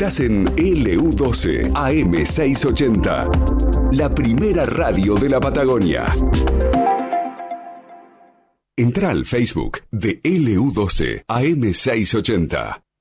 Estás en LU12 AM680, la primera radio de la Patagonia. Entra al Facebook de LU12 AM680.